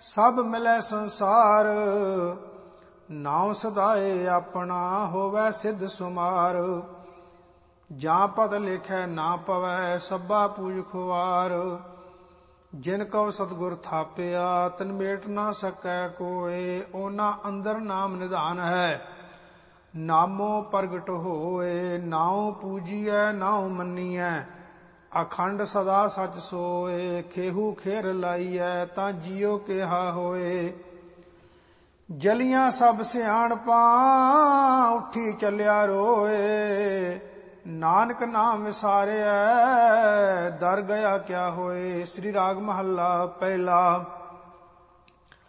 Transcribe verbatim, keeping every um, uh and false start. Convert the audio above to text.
ਸਭ ਮਿਲੈ ਸੰਸਾਰ। ਨਾਉ ਸਦਾਏ ਆਪਣਾ ਹੋਵੈ ਸਿੱਧ ਸੁਮਾਰ। ਜਾਂ ਪਦ ਲਿਖੈ ਨਾ ਪਵੈ ਸਭਾ ਪੂਜ ਖੁਆਰ। ਜਿਨ ਕਉ ਸਤਿਗੁਰ ਥਾਪਿਆ ਤਿਨ ਮੇਟ ਨਾ ਸਕੈ ਕੋਇ। ਉਹਨਾਂ ਅੰਦਰ ਨਾਮ ਨਿਧਾਨ ਹੈ ਨਾਮੋ ਪ੍ਰਗਟ ਹੋਏ। ਨਾਉ ਪੂਜੀਐ ਨਾਉ ਮੰਨੀਐ ਅਖੰਡ ਸਦਾ ਸਚ ਸੋਏ। ਖੇਹੂ ਖੇਰ ਲਾਈਐ ਤਾਂ ਜਿਉ ਕਿਹਾ ਹੋਏ। ਜਲੀਆਂ ਸਭ ਸਿਆਣਪਾਂ ਉੱਠੀ ਚੱਲਿਆ ਰੋਏ। ਨਾਨਕ ਨਾਮ ਵਿਸਾਰਿਐ ਦਰ ਗਿਆ ਕਿਆ ਹੋਏ। ਸ੍ਰੀ ਰਾਗ ਮਹੱਲਾ ਪਹਿਲਾ।